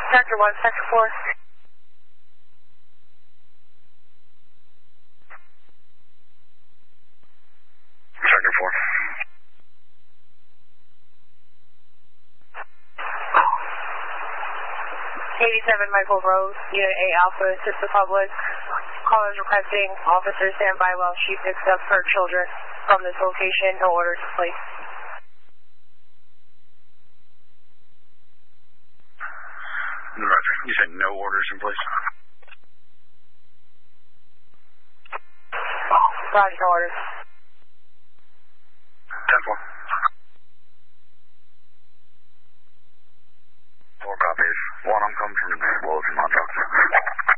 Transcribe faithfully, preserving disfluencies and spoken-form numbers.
Sector one, Sector four. Sector four. eighty-seven Michael Rose, Unit A Alpha, assist the public. Callers requesting officers stand by while she picks up her children from this location. No orders placed. Roger. You said no orders in place? Roger, no orders. ten four. Four copies. One, I'm coming from the Wilson Hot Dogs.